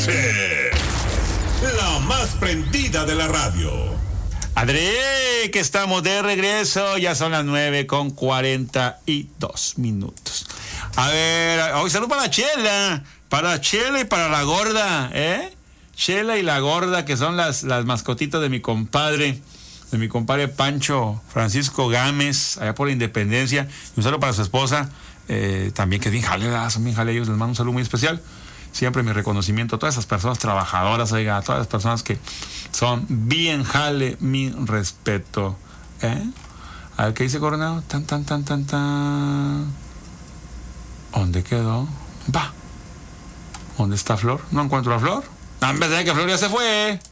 La más prendida de la radio. André, que estamos de regreso, ya son las 9:42. A ver, hoy salud para Chela y para la gorda, Chela y la gorda, que son las mascotitas de mi compadre Pancho Francisco Gámez, allá por la Independencia. Y un saludo para su esposa, también, que es bien jale, son bien jale ellos, les mando un saludo muy especial. Siempre mi reconocimiento a todas esas personas trabajadoras, oiga, a todas las personas que son bien jale, mi respeto. A ver, ¿qué dice Coronado? ¿Dónde quedó? Va. ¿Dónde está Flor? No encuentro a Flor. En vez de que Flor ya se fue.